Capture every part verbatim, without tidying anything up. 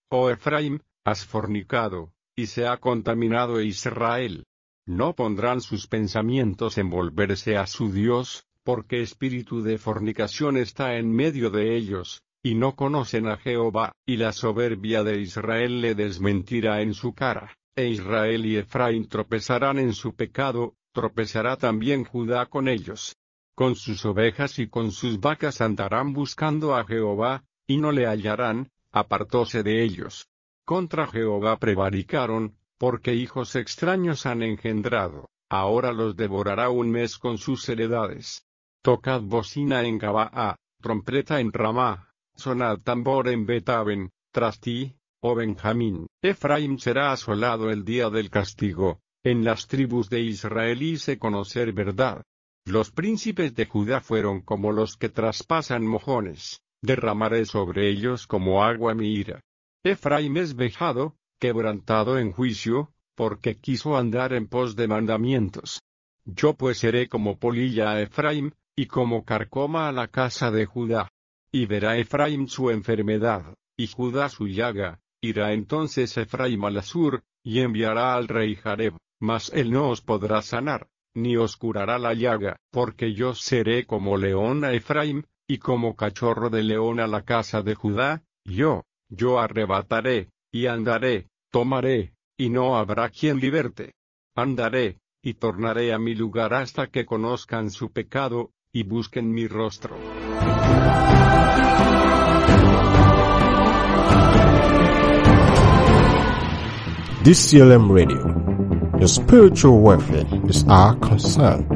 Oh Efraín, has fornicado, y se ha contaminado Israel. No pondrán sus pensamientos en volverse a su Dios, porque espíritu de fornicación está en medio de ellos, y no conocen a Jehová, y la soberbia de Israel le desmentirá en su cara, e Israel y Efraín tropezarán en su pecado, tropezará también Judá con ellos. Con sus ovejas y con sus vacas andarán buscando a Jehová, y no le hallarán, apartóse de ellos. Contra Jehová prevaricaron, porque hijos extraños han engendrado, ahora los devorará un mes con sus heredades. Tocad bocina en Gabaa, trompeta en Ramá, sonad tambor en Betaben, tras ti, oh Benjamín. Efraín será asolado el día del castigo, en las tribus de Israel hice conocer verdad. Los príncipes de Judá fueron como los que traspasan mojones, derramaré sobre ellos como agua mi ira. Efraín es vejado, quebrantado en juicio, porque quiso andar en pos de mandamientos. Yo pues seré como polilla a Efraín, y como carcoma a la casa de Judá. Y verá Efraín su enfermedad, y Judá su llaga, irá entonces Efraín al Asur, y enviará al rey Jareb, mas él no os podrá sanar, ni os curará la llaga, porque yo seré como león a Efraín, y como cachorro de león a la casa de Judá, yo, yo arrebataré, y andaré, tomaré, y no habrá quien liberte. Andaré, y tornaré a mi lugar hasta que conozcan su pecado, y busquen mi rostro. D C L M Radio. Your spiritual welfare is our concern.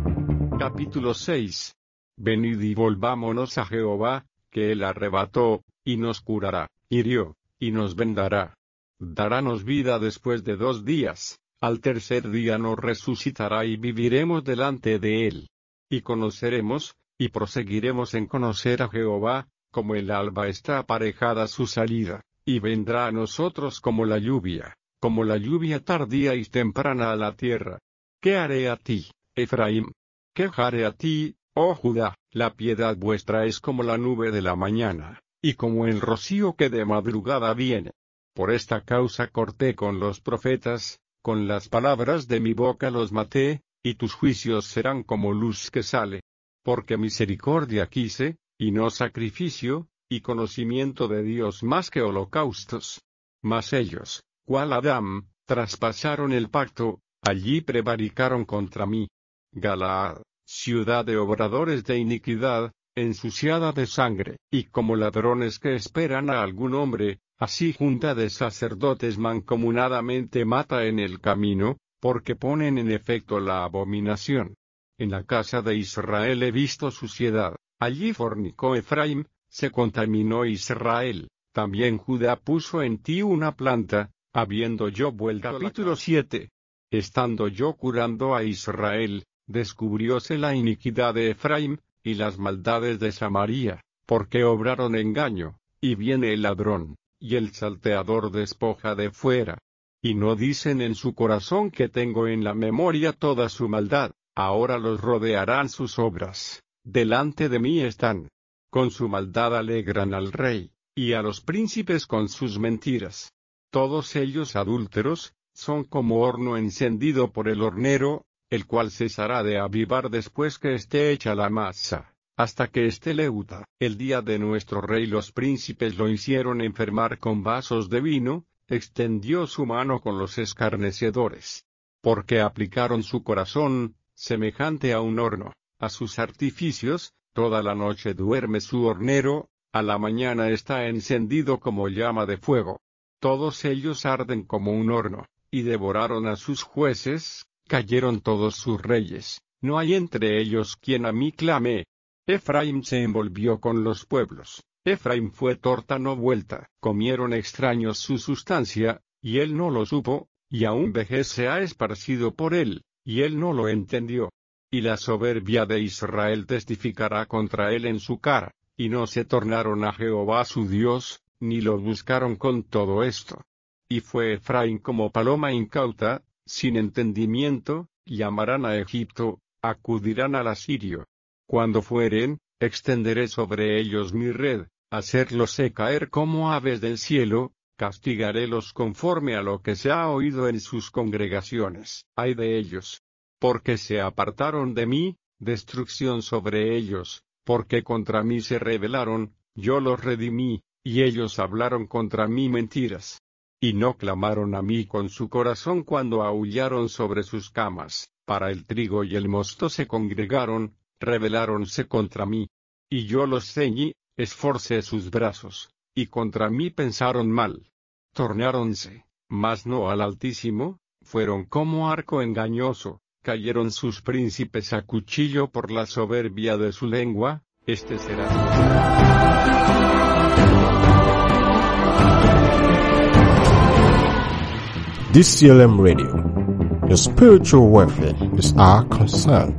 Capítulo seis. Venid y volvámonos a Jehová, que él arrebató, y nos curará, hirió, y nos vendará. Darános vida después de dos días, al tercer día nos resucitará y viviremos delante de él. Y conoceremos, y proseguiremos en conocer a Jehová, como el alba está aparejada su salida, y vendrá a nosotros como la lluvia, como la lluvia tardía y temprana a la tierra. ¿Qué haré a ti, Efraín? ¿Qué haré a ti, oh Judá? La piedad vuestra es como la nube de la mañana, y como el rocío que de madrugada viene. Por esta causa corté con los profetas, con las palabras de mi boca los maté, y tus juicios serán como luz que sale. Porque misericordia quise, y no sacrificio, y conocimiento de Dios más que holocaustos. Mas ellos, cual Adán, traspasaron el pacto, allí prevaricaron contra mí. Galaad, ciudad de obradores de iniquidad, ensuciada de sangre, y como ladrones que esperan a algún hombre, así junta de sacerdotes mancomunadamente mata en el camino, porque ponen en efecto la abominación. En la casa de Israel he visto suciedad, allí fornicó Efraín, se contaminó Israel, también Judá puso en ti una planta, habiendo yo vuelto. Capítulo siete. Estando yo curando a Israel, descubrióse la iniquidad de Efraín, y las maldades de Samaria, porque obraron engaño, y viene el ladrón, y el salteador despoja de fuera. Y no dicen en su corazón que tengo en la memoria toda su maldad, ahora los rodearán sus obras, delante de mí están. Con su maldad alegran al rey, y a los príncipes con sus mentiras. Todos ellos adúlteros, son como horno encendido por el hornero, el cual cesará de avivar después que esté hecha la masa, hasta que esté leuda. El día de nuestro rey los príncipes lo hicieron enfermar con vasos de vino, extendió su mano con los escarnecedores. Porque aplicaron su corazón, semejante a un horno, a sus artificios, toda la noche duerme su hornero, a la mañana está encendido como llama de fuego. Todos ellos arden como un horno, y devoraron a sus jueces, cayeron todos sus reyes, no hay entre ellos quien a mí clame. Efraín se envolvió con los pueblos, Efraín fue torta no vuelta, comieron extraños su sustancia, y él no lo supo, y aún vejez se ha esparcido por él, y él no lo entendió. Y la soberbia de Israel testificará contra él en su cara, y no se tornaron a Jehová su Dios, ni lo buscaron con todo esto. Y fue Efraín como paloma incauta, sin entendimiento, llamarán a Egipto, acudirán al asirio. Cuando fueren, extenderé sobre ellos mi red, hacerlos caer como aves del cielo, castigarélos conforme a lo que se ha oído en sus congregaciones. Ay de ellos, porque se apartaron de mí, destrucción sobre ellos, porque contra mí se rebelaron, yo los redimí, y ellos hablaron contra mí mentiras. Y no clamaron a mí con su corazón cuando aullaron sobre sus camas, para el trigo y el mosto se congregaron, rebeláronse contra mí. Y yo los ceñí, esforcé sus brazos, y contra mí pensaron mal. Tornáronse, mas no al Altísimo, fueron como arco engañoso, cayeron sus príncipes a cuchillo por la soberbia de su lengua, este será. D C L M Radio. Your spiritual welfare is our concern.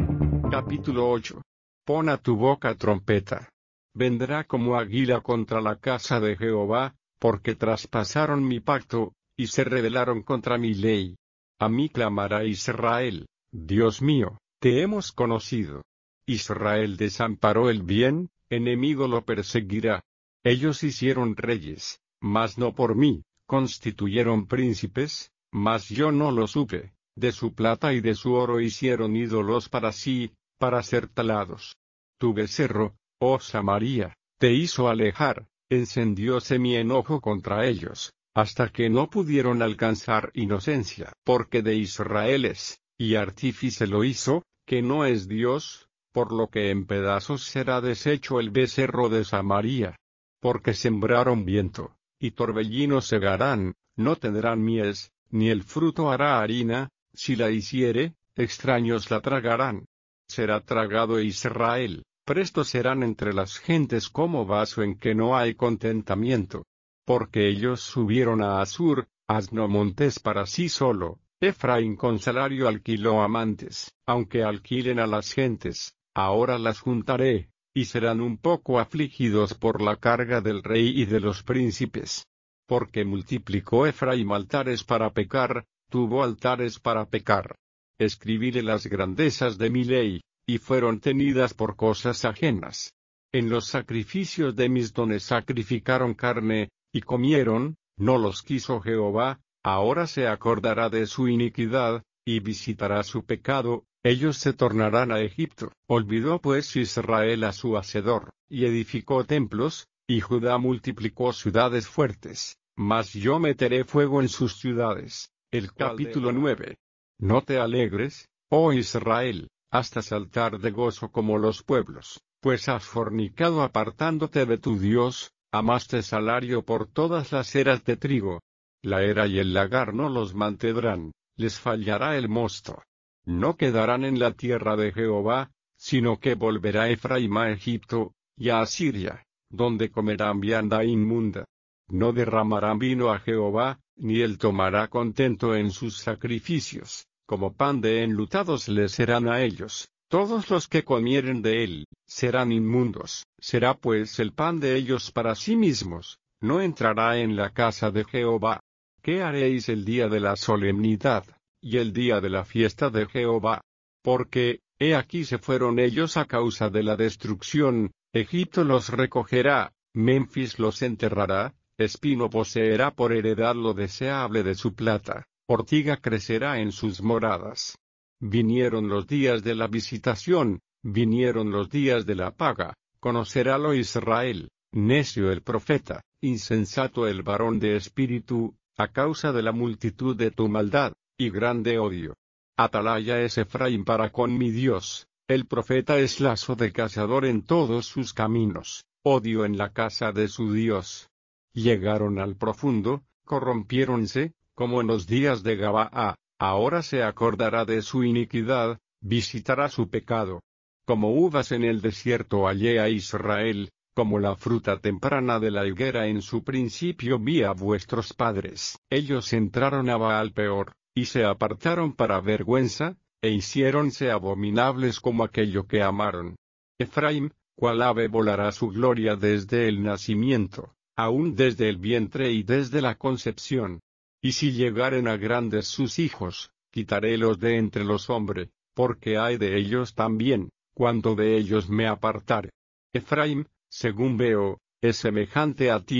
Capítulo ocho. Pon a tu boca trompeta. Vendrá como águila contra la casa de Jehová, porque traspasaron mi pacto, y se rebelaron contra mi ley. A mí clamará Israel, Dios mío, te hemos conocido. Israel desamparó el bien, enemigo lo perseguirá. Ellos hicieron reyes, mas no por mí, constituyeron príncipes, mas yo no lo supe. De su plata y de su oro hicieron ídolos para sí, para ser talados. Tu becerro, oh Samaria, te hizo alejar, encendióse mi enojo contra ellos, hasta que no pudieron alcanzar inocencia. Porque de Israel es, y artífice lo hizo, que no es Dios, por lo que en pedazos será deshecho el becerro de Samaria. Porque sembraron viento, y torbellino segarán, no tendrán mies, ni el fruto hará harina, si la hiciere, extraños la tragarán. Será tragado Israel, presto serán entre las gentes como vaso en que no hay contentamiento. Porque ellos subieron a Asur, asno montés para sí solo, Efraín con salario alquiló amantes, aunque alquilen a las gentes, ahora las juntaré, y serán un poco afligidos por la carga del rey y de los príncipes. Porque multiplicó Efraín altares para pecar, tuvo altares para pecar. Escribíle las grandezas de mi ley, y fueron tenidas por cosas ajenas. En los sacrificios de mis dones sacrificaron carne, y comieron, no los quiso Jehová, ahora se acordará de su iniquidad, y visitará su pecado, ellos se tornarán a Egipto. Olvidó pues Israel a su hacedor, y edificó templos, y Judá multiplicó ciudades fuertes, mas yo meteré fuego en sus ciudades. El capítulo nueve. No te alegres, oh Israel, hasta saltar de gozo como los pueblos, pues has fornicado apartándote de tu Dios, amaste salario por todas las eras de trigo. La era y el lagar no los mantendrán, les fallará el mosto. No quedarán en la tierra de Jehová, sino que volverá Efraín a Egipto, y a Asiria, donde comerán vianda inmunda. No derramarán vino a Jehová, ni él tomará contento en sus sacrificios, como pan de enlutados les serán a ellos, todos los que comieren de él, serán inmundos, será pues el pan de ellos para sí mismos, no entrará en la casa de Jehová. ¿Qué haréis el día de la solemnidad, y el día de la fiesta de Jehová? Porque, he aquí se fueron ellos a causa de la destrucción, Egipto los recogerá, Memphis los enterrará, espino poseerá por heredad lo deseable de su plata, ortiga crecerá en sus moradas. Vinieron los días de la visitación, vinieron los días de la paga, conocerálo Israel, necio el profeta, insensato el varón de espíritu, a causa de la multitud de tu maldad, y grande odio. Atalaya es Efraín para con mi Dios, el profeta es lazo de cazador en todos sus caminos, odio en la casa de su Dios. Llegaron al profundo, corrompiéronse, como en los días de Gabaa, ahora se acordará de su iniquidad, visitará su pecado. Como uvas en el desierto hallé a Israel, como la fruta temprana de la higuera en su principio vi a vuestros padres. Ellos entraron a Baal peor, y se apartaron para vergüenza, e hiciéronse abominables como aquello que amaron. Efraín, cual ave volará su gloria desde el nacimiento, aún desde el vientre y desde la concepción. Y si llegaren a grandes sus hijos, quitarélos de entre los hombres, porque hay de ellos también, cuando de ellos me apartare. Efraín, según veo, es semejante a Tiro,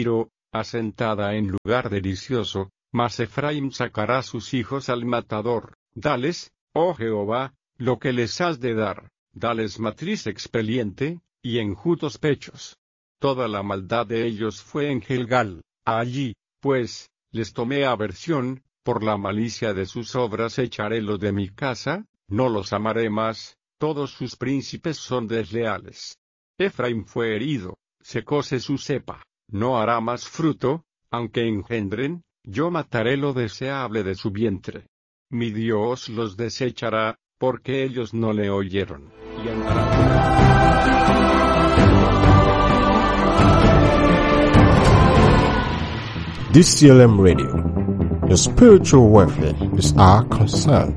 asentada en lugar delicioso, mas Efraín sacará sus hijos al matador. Dales, oh Jehová, lo que les has de dar, dales matriz expeliente, y enjutos pechos. Toda la maldad de ellos fue en Gilgal, allí, pues, les tomé aversión, por la malicia de sus obras echaré los de mi casa, no los amaré más, todos sus príncipes son desleales. Efraín fue herido, secóse su cepa, no hará más fruto, aunque engendren, yo mataré lo deseable de su vientre. Mi Dios los desechará, porque ellos no le oyeron, y andarán. D C L M Radio. Your spiritual welfare is our concern.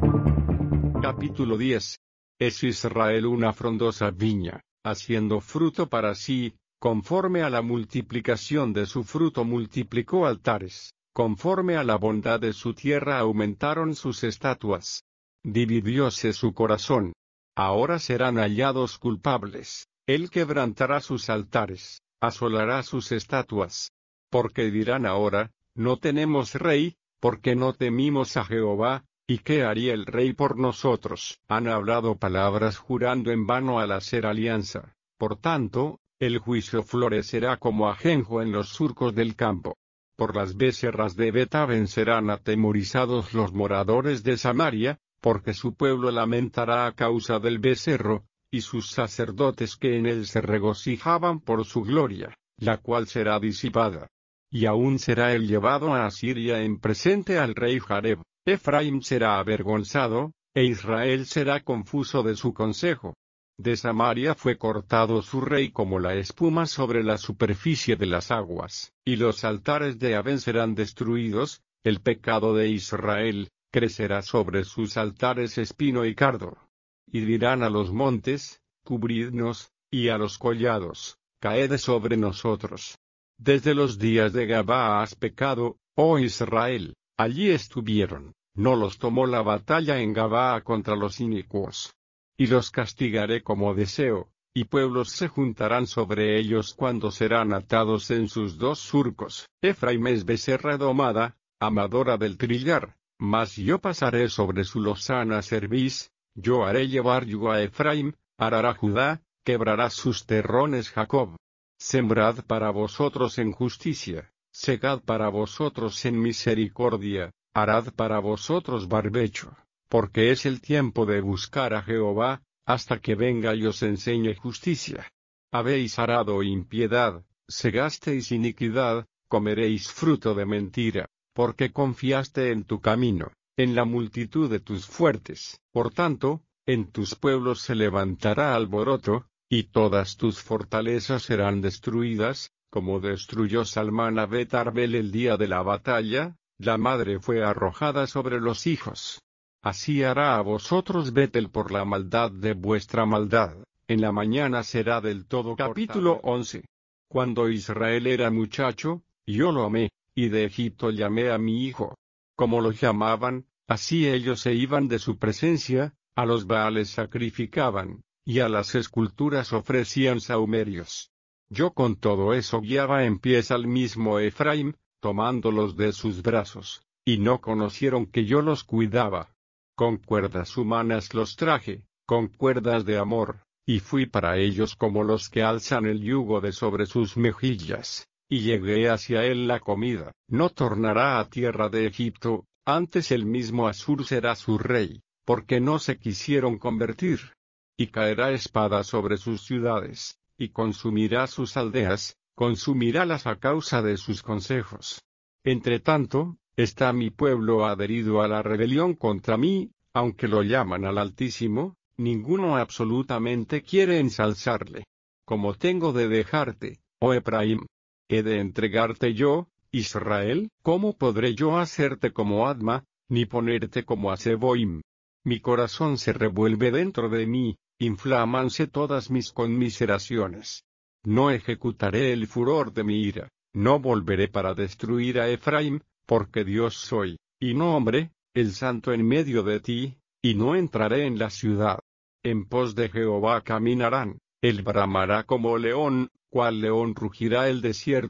Capítulo diez. Es Israel una frondosa viña, haciendo fruto para sí, conforme a la multiplicación de su fruto multiplicó altares, conforme a la bondad de su tierra aumentaron sus estatuas. Dividióse su corazón. Ahora serán hallados culpables, él quebrantará sus altares, asolará sus estatuas. Porque dirán ahora, no tenemos rey, porque no temimos a Jehová, ¿y qué haría el rey por nosotros? Han hablado palabras jurando en vano al hacer alianza. Por tanto, el juicio florecerá como ajenjo en los surcos del campo. Por las becerras de Bet-Aven serán atemorizados los moradores de Samaria, porque su pueblo lamentará a causa del becerro, y sus sacerdotes que en él se regocijaban por su gloria, la cual será disipada. Y aún será él llevado a Asiria en presente al rey Jareb. Efraín será avergonzado, e Israel será confuso de su consejo. De Samaria fue cortado su rey como la espuma sobre la superficie de las aguas, y los altares de Aven serán destruidos, el pecado de Israel crecerá sobre sus altares espino y cardo. Y dirán a los montes, cubridnos, y a los collados, caed sobre nosotros. Desde los días de Gabaa has pecado, oh Israel, allí estuvieron, no los tomó la batalla en Gabaa contra los inicuos. Y los castigaré como deseo, y pueblos se juntarán sobre ellos cuando serán atados en sus dos surcos. Efraín es becerra domada, amadora del trillar, mas yo pasaré sobre su lozana cerviz, yo haré llevar yugo a Efraín, arará Judá, quebrará sus terrones Jacob. Sembrad para vosotros en justicia, segad para vosotros en misericordia, harad para vosotros barbecho, porque es el tiempo de buscar a Jehová, hasta que venga y os enseñe justicia. Habéis arado impiedad, segasteis iniquidad, comeréis fruto de mentira, porque confiaste en tu camino, en la multitud de tus fuertes. Por tanto, en tus pueblos se levantará alboroto, y todas tus fortalezas serán destruidas, como destruyó Salmán a Bet Arbel el día de la batalla, la madre fue arrojada sobre los hijos. Así hará a vosotros Betel por la maldad de vuestra maldad, en la mañana será del todo. Capítulo once. Cuando Israel era muchacho, yo lo amé, y de Egipto llamé a mi hijo. Como lo llamaban, así ellos se iban de su presencia, a los Baales sacrificaban, y a las esculturas ofrecían sahumerios. Yo con todo eso guiaba en pies al mismo Efraín, tomándolos de sus brazos, y no conocieron que yo los cuidaba. Con cuerdas humanas los traje, con cuerdas de amor, y fui para ellos como los que alzan el yugo de sobre sus mejillas, y llegué hacia él la comida. No tornará a tierra de Egipto, antes el mismo Asur será su rey, porque no se quisieron convertir. Y caerá espada sobre sus ciudades, y consumirá sus aldeas, consumirálas a causa de sus consejos. Entre tanto, está mi pueblo adherido a la rebelión contra mí, aunque lo llaman al Altísimo, ninguno absolutamente quiere ensalzarle. Como tengo de dejarte, oh Efraín, he de entregarte yo, Israel, ¿cómo podré yo hacerte como Adma, ni ponerte como a Seboim? Mi corazón se revuelve dentro de mí, inflámanse todas mis conmiseraciones. No ejecutaré el furor de mi ira, no volveré para destruir a Efraín, porque Dios soy, y no hombre, el santo en medio de ti, y no entraré en la ciudad. En pos de Jehová caminarán, él bramará como león, cual león rugirá el desierto,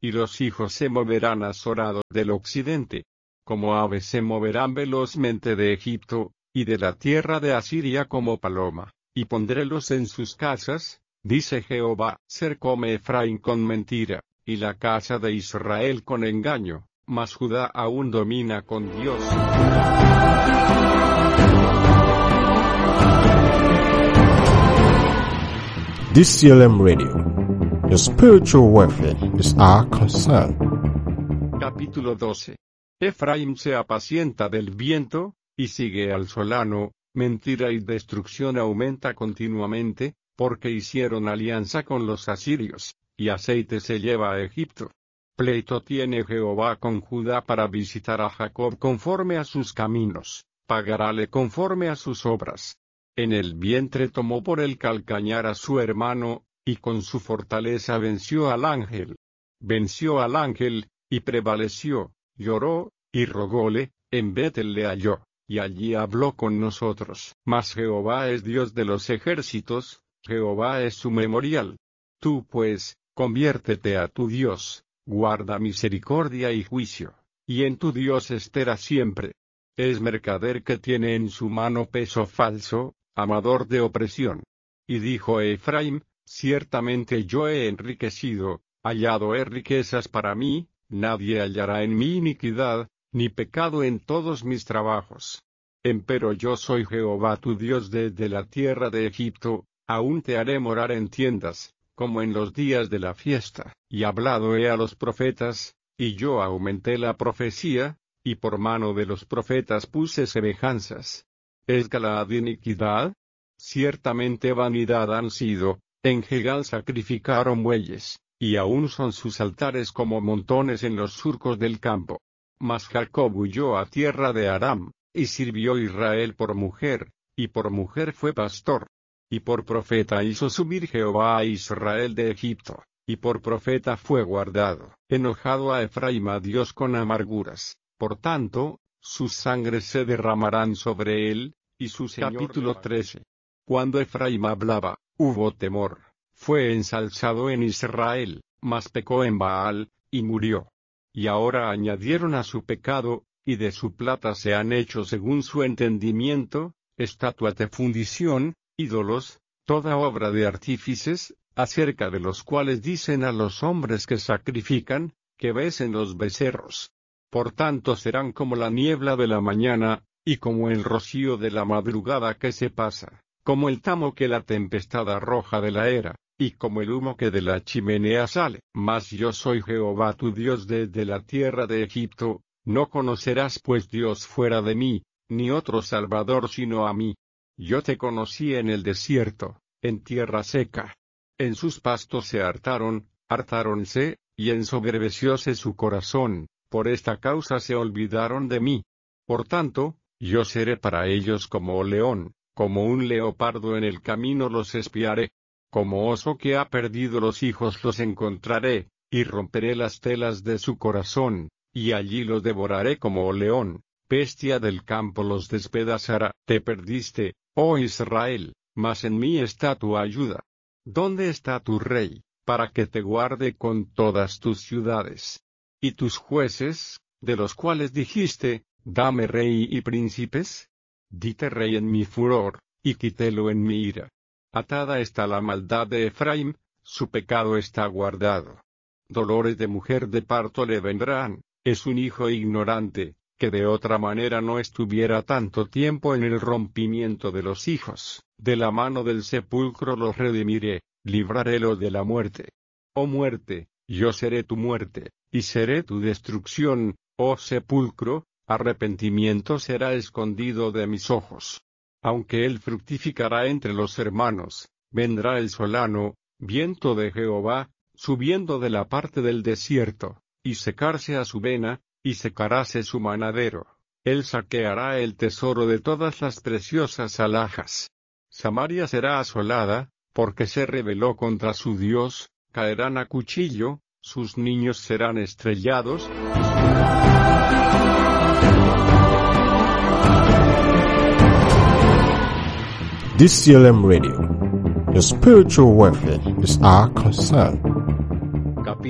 y los hijos se moverán azorados del occidente. Como aves se moverán velozmente de Egipto, y de la tierra de Asiria como paloma, y pondrélos en sus casas, dice Jehová. Cercóme Efraín con mentira, y la casa de Israel con engaño, mas Judá aún domina con Dios. D C L M Radio. Your spiritual welfare is our concern. Capítulo doce. Efraín se apacienta del viento, y sigue al solano, mentira y destrucción aumenta continuamente, porque hicieron alianza con los asirios, y aceite se lleva a Egipto. Pleito tiene Jehová con Judá para visitar a Jacob conforme a sus caminos, pagarále conforme a sus obras. En el vientre tomó por el calcañar a su hermano, y con su fortaleza venció al ángel. Venció al ángel, y prevaleció, lloró, y rogóle, en Betel le halló, y allí habló con nosotros. Mas Jehová es Dios de los ejércitos, Jehová es su memorial. Tú pues, conviértete a tu Dios, guarda misericordia y juicio, y en tu Dios espera siempre. Es mercader que tiene en su mano peso falso, amador de opresión. Y dijo Efraín, ciertamente yo he enriquecido, hallado he riquezas para mí, nadie hallará en mí iniquidad, ni pecado en todos mis trabajos. Empero yo soy Jehová tu Dios desde la tierra de Egipto, aún te haré morar en tiendas, como en los días de la fiesta. Y hablado he a los profetas, y yo aumenté la profecía, y por mano de los profetas puse semejanzas. ¿Es Galaad iniquidad? Ciertamente vanidad han sido, en Gilgal sacrificaron bueyes, y aún son sus altares como montones en los surcos del campo. Mas Jacob huyó a tierra de Aram, y sirvió Israel por mujer, y por mujer fue pastor. Y por profeta hizo subir Jehová a Israel de Egipto, y por profeta fue guardado. Enojado a Efraín a Dios con amarguras, por tanto, sus sangres se derramarán sobre él, y su Señor. Capítulo trece. Cuando Efraín hablaba, hubo temor, fue ensalzado en Israel, mas pecó en Baal, y murió. Y ahora añadieron a su pecado, y de su plata se han hecho según su entendimiento, estatuas de fundición, ídolos, toda obra de artífices, acerca de los cuales dicen a los hombres que sacrifican, que besen los becerros. Por tanto serán como la niebla de la mañana, y como el rocío de la madrugada que se pasa, como el tamo que la tempestad arroja de la era, y como el humo que de la chimenea sale. Mas yo soy Jehová tu Dios desde la tierra de Egipto, no conocerás pues Dios fuera de mí, ni otro Salvador sino a mí. Yo te conocí en el desierto, en tierra seca. En sus pastos se hartaron, hartáronse, y ensoberbecióse su corazón. Por esta causa se olvidaron de mí. Por tanto, yo seré para ellos como león, como un leopardo en el camino los espiaré. Como oso que ha perdido los hijos los encontraré, y romperé las telas de su corazón, y allí los devoraré como león, bestia del campo los despedazará. Te perdiste, oh Israel, mas en mí está tu ayuda. ¿Dónde está tu rey, para que te guarde con todas tus ciudades? ¿Y tus jueces, de los cuales dijiste, dame rey y príncipes? Dite rey en mi furor, y quítélo en mi ira. Atada está la maldad de Efraín, su pecado está guardado. Dolores de mujer de parto le vendrán, es un hijo ignorante, que de otra manera no estuviera tanto tiempo en el rompimiento de los hijos. De la mano del sepulcro los redimiré, librarélos de la muerte. Oh muerte, yo seré tu muerte, y seré tu destrucción, oh sepulcro, arrepentimiento será escondido de mis ojos. Aunque él fructificará entre los hermanos, vendrá el solano, viento de Jehová, subiendo de la parte del desierto, y secarse a su vena, y secaráse su manadero. Él saqueará el tesoro de todas las preciosas alhajas. Samaria será asolada, porque se rebeló contra su Dios, caerán a cuchillo, sus niños serán estrellados. D C L M Radio. Your spiritual welfare is our concern. Capítulo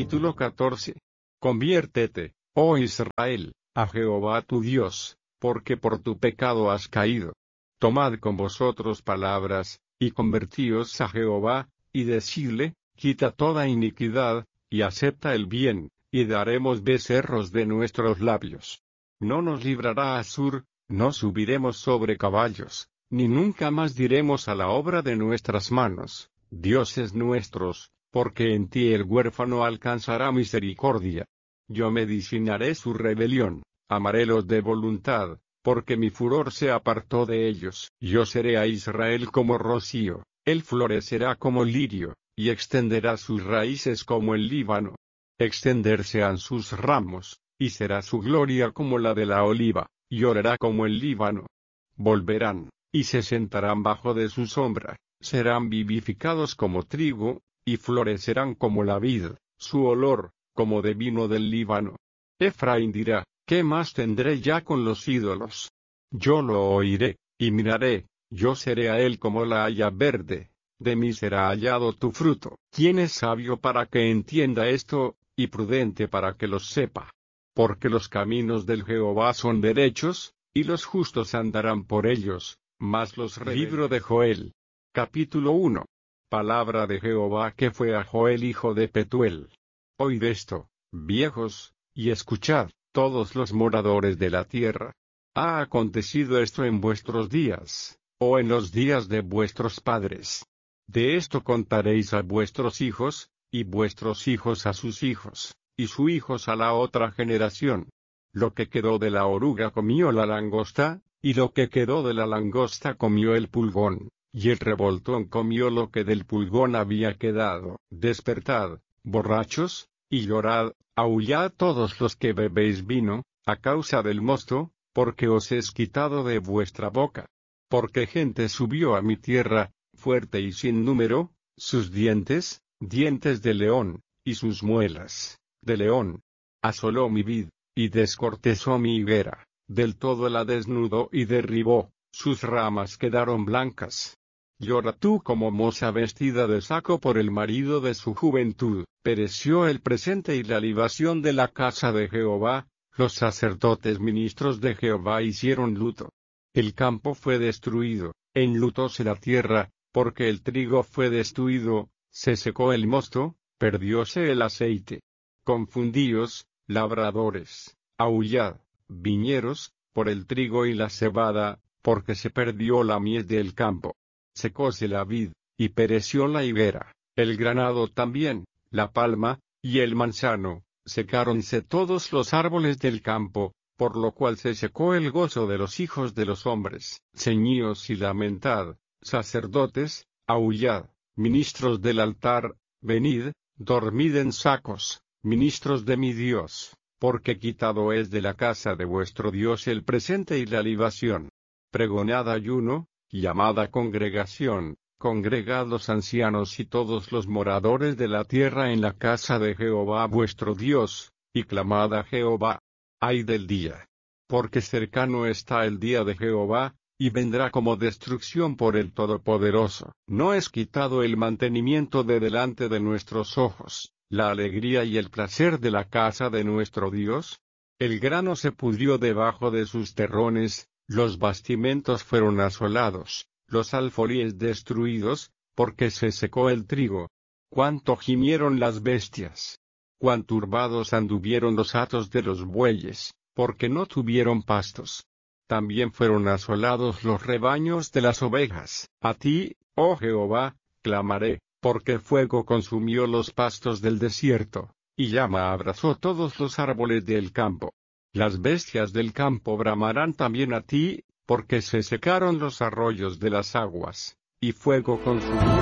Capítulo catorce. Conviértete, oh Israel, a Jehová tu Dios, porque por tu pecado has caído. Tomad con vosotros palabras, y convertíos a Jehová, y decidle, quita toda iniquidad, y acepta el bien, y daremos becerros de nuestros labios. No nos librará Asur, no subiremos sobre caballos, ni nunca más diremos a la obra de nuestras manos, dioses nuestros, porque en ti el huérfano alcanzará misericordia. Yo medicinaré su rebelión, amarélos de voluntad, porque mi furor se apartó de ellos. Yo seré a Israel como rocío, él florecerá como lirio, y extenderá sus raíces como el Líbano. Extenderse han sus ramos, y será su gloria como la de la oliva, y orará como el Líbano. Volverán, y se sentarán bajo de su sombra, serán vivificados como trigo, y florecerán como la vid, su olor, como de vino del Líbano. Efraín dirá, ¿qué más tendré ya con los ídolos? Yo lo oiré, y miraré, yo seré a él como la haya verde, de mí será hallado tu fruto. ¿Quién es sabio para que entienda esto, y prudente para que los sepa? Porque los caminos del Jehová son derechos, y los justos andarán por ellos, mas los rebeldes. Libro de Joel. Capítulo uno. Palabra de Jehová que fue a Joel hijo de Petuel. Oíd esto, viejos, y escuchad, todos los moradores de la tierra. ¿Ha acontecido esto en vuestros días, o en los días de vuestros padres? De esto contaréis a vuestros hijos, y vuestros hijos a sus hijos, y sus hijos a la otra generación. Lo que quedó de la oruga comió la langosta, y lo que quedó de la langosta comió el pulgón, y el revoltón comió lo que del pulgón había quedado. Despertad, borrachos, y llorad, aullad todos los que bebéis vino, a causa del mosto, porque os es quitado de vuestra boca. Porque gente subió a mi tierra, fuerte y sin número, sus dientes, dientes de león, y sus muelas, de león. Asoló mi vid, y descortezó mi higuera, del todo la desnudó y derribó, sus ramas quedaron blancas. Llora tú como moza vestida de saco por el marido de su juventud. Pereció el presente y la libación de la casa de Jehová, los sacerdotes ministros de Jehová hicieron luto. El campo fue destruido, enlutóse la tierra, porque el trigo fue destruido, se secó el mosto, perdióse el aceite. Confundíos, labradores, aullad, viñeros, por el trigo y la cebada, porque se perdió la mies del campo. Secóse la vid, y pereció la higuera, el granado también, la palma, y el manzano, secáronse todos los árboles del campo, por lo cual se secó el gozo de los hijos de los hombres. Ceñíos y lamentad, sacerdotes, aullad, ministros del altar, venid, dormid en sacos, ministros de mi Dios, porque quitado es de la casa de vuestro Dios el presente y la libación. Pregonad ayuno, llamada congregación, congregad los ancianos y todos los moradores de la tierra en la casa de Jehová vuestro Dios, y clamad a Jehová. Ay del día. Porque cercano está el día de Jehová, y vendrá como destrucción por el Todopoderoso. No es quitado el mantenimiento de delante de nuestros ojos, la alegría y el placer de la casa de nuestro Dios. El grano se pudrió debajo de sus terrones, los bastimentos fueron asolados, los alfolíes destruidos, porque se secó el trigo. Cuánto gimieron las bestias. Cuán turbados anduvieron los hatos de los bueyes, porque no tuvieron pastos. También fueron asolados los rebaños de las ovejas. A ti, oh Jehová, clamaré, porque fuego consumió los pastos del desierto, y llama abrazó todos los árboles del campo. Las bestias del campo bramarán también a ti, porque se secaron los arroyos de las aguas, y fuego consumió.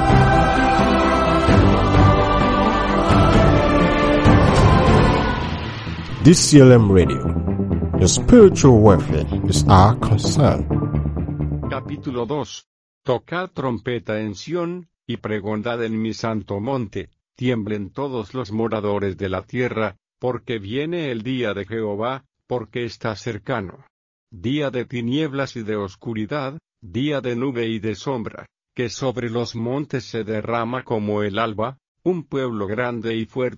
D C L M Radio. Your spiritual welfare is our concern. Capítulo dos. Tocad trompeta en Sión, y pregonad en mi santo monte, tiemblen todos los moradores de la tierra, porque viene el día de Jehová, porque está cercano. Día de tinieblas y de oscuridad, día de nube y de sombra, que sobre los montes se derrama como el alba, un pueblo grande y fuerte,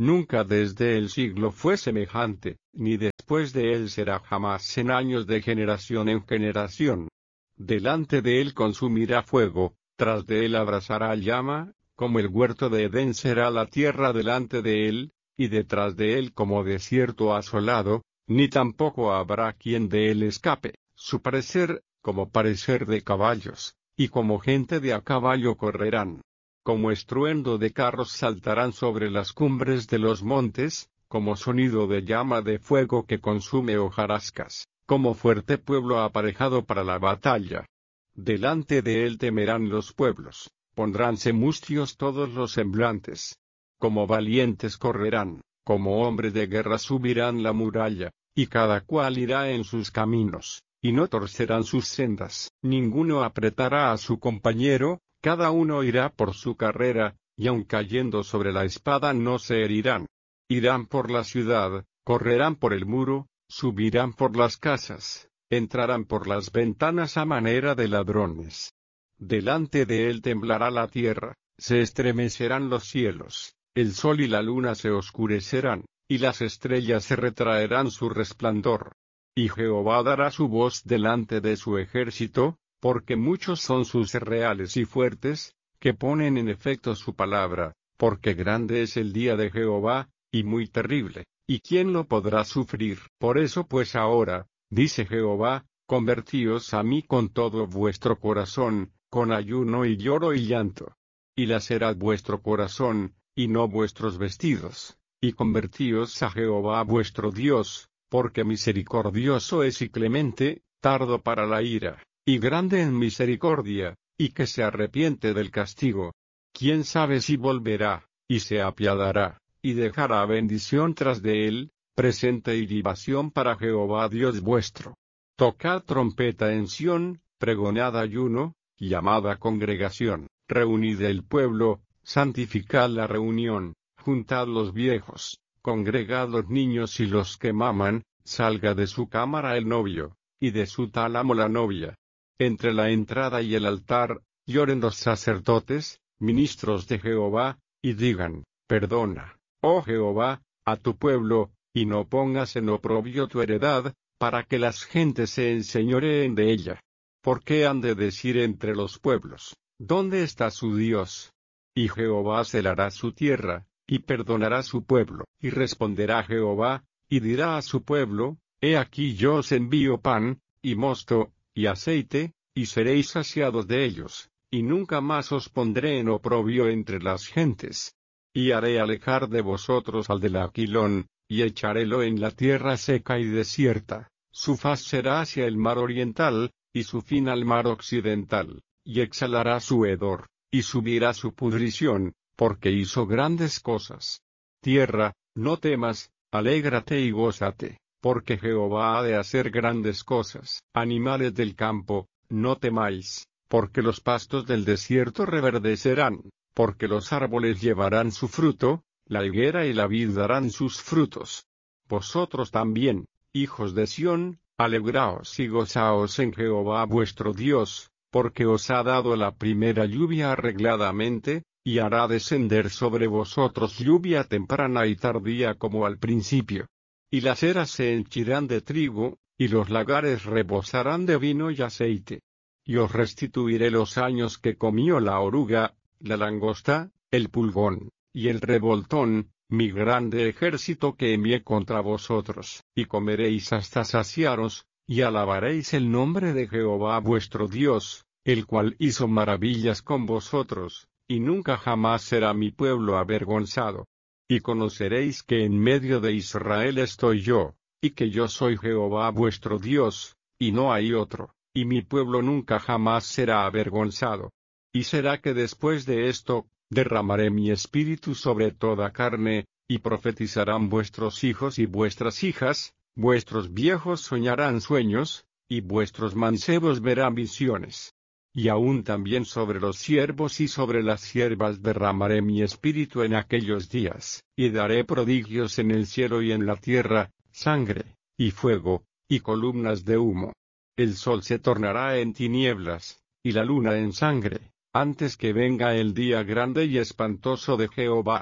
nunca desde el siglo fue semejante, ni después de él será jamás en años de generación en generación. Delante de él consumirá fuego, tras de él abrasará llama, como el huerto de Edén será la tierra delante de él, y detrás de él como desierto asolado, ni tampoco habrá quien de él escape, su parecer, como parecer de caballos, y como gente de a caballo correrán. Como estruendo de carros saltarán sobre las cumbres de los montes, como sonido de llama de fuego que consume hojarascas, como fuerte pueblo aparejado para la batalla. Delante de él temerán los pueblos, pondránse mustios todos los semblantes. Como valientes correrán, como hombres de guerra subirán la muralla, y cada cual irá en sus caminos, y no torcerán sus sendas. Ninguno apretará a su compañero, cada uno irá por su carrera, y aun cayendo sobre la espada no se herirán. Irán por la ciudad, correrán por el muro, subirán por las casas, entrarán por las ventanas a manera de ladrones. Delante de él temblará la tierra, se estremecerán los cielos, el sol y la luna se oscurecerán, y las estrellas se retraerán su resplandor. Y Jehová dará su voz delante de su ejército, porque muchos son sus reales y fuertes, que ponen en efecto su palabra, porque grande es el día de Jehová, y muy terrible, y quién lo podrá sufrir. Por eso pues ahora, dice Jehová, convertíos a mí con todo vuestro corazón, con ayuno y lloro y llanto. Y lacerad vuestro corazón, y no vuestros vestidos, y convertíos a Jehová vuestro Dios, porque misericordioso es y clemente, tardo para la ira, y grande en misericordia, y que se arrepiente del castigo. ¿Quién sabe si volverá, y se apiadará, y dejará bendición tras de él, presente y libación para Jehová Dios vuestro? Tocad trompeta en Sión, pregonad ayuno, llamada congregación, reunid el pueblo, santificad la reunión, juntad los viejos, congregad los niños y los que maman, salga de su cámara el novio, y de su tálamo la novia. Entre la entrada y el altar, lloren los sacerdotes, ministros de Jehová, y digan, perdona, oh Jehová, a tu pueblo, y no pongas en oprobio tu heredad, para que las gentes se enseñoreen de ella. ¿Por qué han de decir entre los pueblos, ¿dónde está su Dios? Y Jehová celará su tierra, y perdonará su pueblo. Y responderá Jehová, y dirá a su pueblo, he aquí yo os envío pan, y mosto, y aceite, y seréis saciados de ellos, y nunca más os pondré en oprobio entre las gentes. Y haré alejar de vosotros al del Aquilón, y echarélo en la tierra seca y desierta, su faz será hacia el mar oriental, y su fin al mar occidental, y exhalará su hedor, y subirá su pudrición, porque hizo grandes cosas. Tierra, no temas, alégrate y gózate, porque Jehová ha de hacer grandes cosas. Animales del campo, no temáis, porque los pastos del desierto reverdecerán, porque los árboles llevarán su fruto, la higuera y la vid darán sus frutos. Vosotros también, hijos de Sión, alegraos y gozaos en Jehová vuestro Dios, porque os ha dado la primera lluvia arregladamente, y hará descender sobre vosotros lluvia temprana y tardía como al principio. Y las eras se henchirán de trigo, y los lagares rebosarán de vino y aceite. Y os restituiré los años que comió la oruga, la langosta, el pulgón, y el revoltón, mi grande ejército que envié contra vosotros. Y comeréis hasta saciaros, y alabaréis el nombre de Jehová vuestro Dios, el cual hizo maravillas con vosotros, y nunca jamás será mi pueblo avergonzado. Y conoceréis que en medio de Israel estoy yo, y que yo soy Jehová vuestro Dios, y no hay otro, y mi pueblo nunca jamás será avergonzado. Y será que después de esto, derramaré mi espíritu sobre toda carne, y profetizarán vuestros hijos y vuestras hijas, vuestros viejos soñarán sueños, y vuestros mancebos verán visiones. Y aún también sobre los siervos y sobre las siervas derramaré mi espíritu en aquellos días, y daré prodigios en el cielo y en la tierra, sangre, y fuego, y columnas de humo. El sol se tornará en tinieblas, y la luna en sangre, antes que venga el día grande y espantoso de Jehová.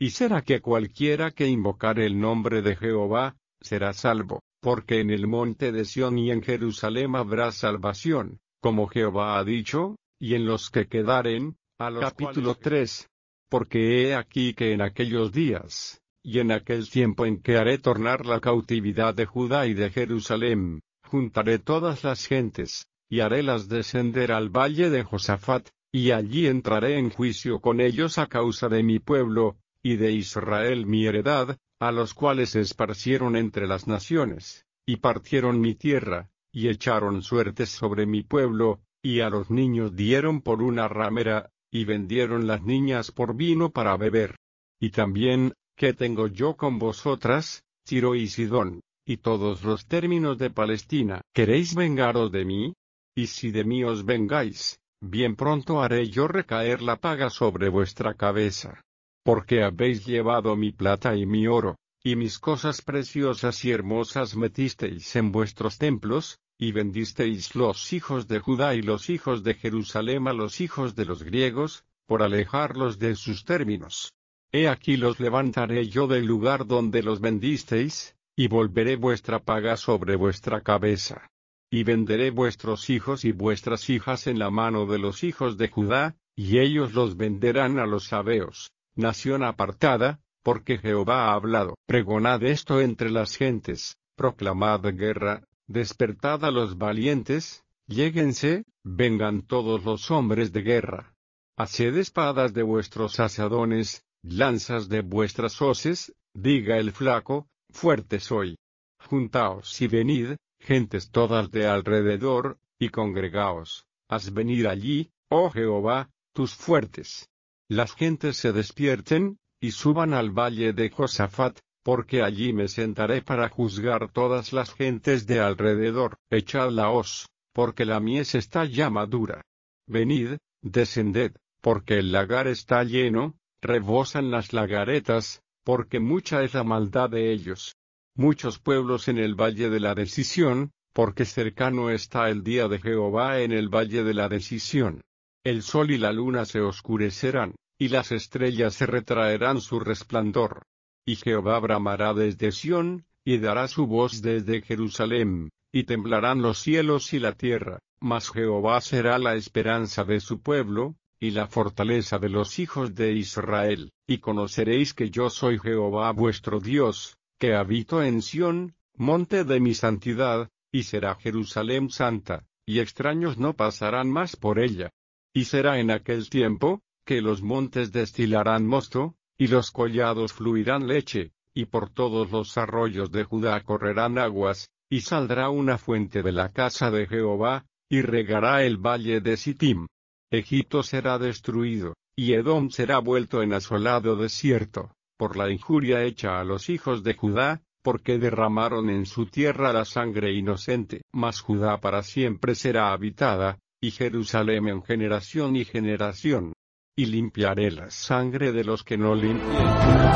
Y será que cualquiera que invocare el nombre de Jehová, será salvo, porque en el monte de Sión y en Jerusalén habrá salvación, como Jehová ha dicho, y en los que quedaren, a los capítulo tres. Porque he aquí que en aquellos días, y en aquel tiempo en que haré tornar la cautividad de Judá y de Jerusalén, juntaré todas las gentes, y harélas descender al valle de Josafat, y allí entraré en juicio con ellos a causa de mi pueblo, y de Israel mi heredad, a los cuales se esparcieron entre las naciones, y partieron mi tierra, y echaron suertes sobre mi pueblo, y a los niños dieron por una ramera, y vendieron las niñas por vino para beber. Y también, ¿qué tengo yo con vosotras, Tiro y Sidón, y todos los términos de Palestina? ¿Queréis vengaros de mí? Y si de mí os vengáis, bien pronto haré yo recaer la paga sobre vuestra cabeza. Porque habéis llevado mi plata y mi oro, y mis cosas preciosas y hermosas metisteis en vuestros templos, y vendisteis los hijos de Judá y los hijos de Jerusalén a los hijos de los griegos, por alejarlos de sus términos. He aquí los levantaré yo del lugar donde los vendisteis, y volveré vuestra paga sobre vuestra cabeza. Y venderé vuestros hijos y vuestras hijas en la mano de los hijos de Judá, y ellos los venderán a los sabeos, nación apartada, porque Jehová ha hablado. Pregonad esto entre las gentes, proclamad guerra, despertad a los valientes, lléguense, vengan todos los hombres de guerra. Haced espadas de vuestros asadones, lanzas de vuestras hoces, diga el flaco, fuerte soy. Juntaos y venid, gentes todas de alrededor, y congregaos, haz venir allí, oh Jehová, tus fuertes. Las gentes se despierten, y suban al valle de Josafat, porque allí me sentaré para juzgar todas las gentes de alrededor. Echad la hoz, porque la mies está ya madura. Venid, descended, porque el lagar está lleno, rebosan las lagaretas, porque mucha es la maldad de ellos. Muchos pueblos en el valle de la decisión, porque cercano está el día de Jehová en el valle de la decisión. El sol y la luna se oscurecerán, y las estrellas se retraerán su resplandor. Y Jehová bramará desde Sión, y dará su voz desde Jerusalén, y temblarán los cielos y la tierra, mas Jehová será la esperanza de su pueblo, y la fortaleza de los hijos de Israel. Y conoceréis que yo soy Jehová vuestro Dios, que habito en Sión, monte de mi santidad, y será Jerusalén santa, y extraños no pasarán más por ella. Y será en aquel tiempo, que los montes destilarán mosto, y los collados fluirán leche, y por todos los arroyos de Judá correrán aguas, y saldrá una fuente de la casa de Jehová, y regará el valle de Sittim. Egipto será destruido, y Edom será vuelto en asolado desierto, por la injuria hecha a los hijos de Judá, porque derramaron en su tierra la sangre inocente. Mas Judá para siempre será habitada, y Jerusalén en generación y generación. Y limpiaré la sangre de los que no limpien.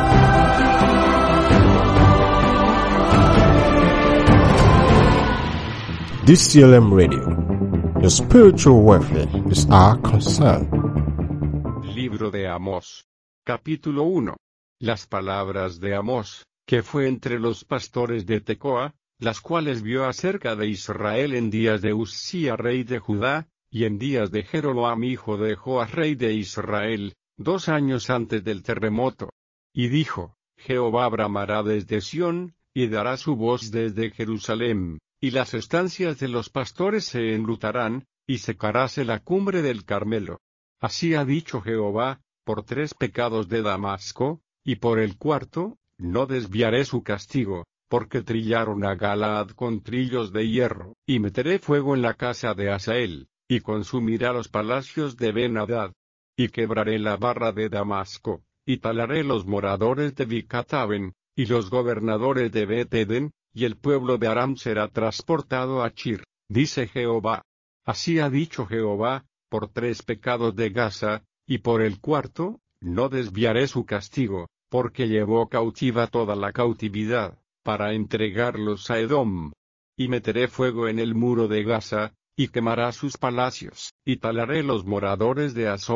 D C L M Radio. Your spiritual welfare is our concern. Libro de Amós. Capítulo uno. Las palabras de Amós, que fue entre los pastores de Tecoa, las cuales vio acerca de Israel en días de Uzía rey de Judá, y en días de Jeroboam hijo de Joas rey de Israel, dos años antes del terremoto. Y dijo, Jehová bramará desde Sión, y dará su voz desde Jerusalén, y las estancias de los pastores se enlutarán, y secaráse la cumbre del Carmelo. Así ha dicho Jehová, por tres pecados de Damasco, y por el cuarto, no desviaré su castigo, porque trillaron a Galaad con trillos de hierro. Y meteré fuego en la casa de Hazael, y consumirá los palacios de Ben-Hadad. Y quebraré la barra de Damasco, y talaré los moradores de Bicataben, y los gobernadores de Bet-Eden, y el pueblo de Aram será transportado a Chir, dice Jehová. Así ha dicho Jehová, por tres pecados de Gaza, y por el cuarto, no desviaré su castigo, porque llevó cautiva toda la cautividad, para entregarlos a Edom. Y meteré fuego en el muro de Gaza, y quemará sus palacios, y talaré los moradores de Azoto,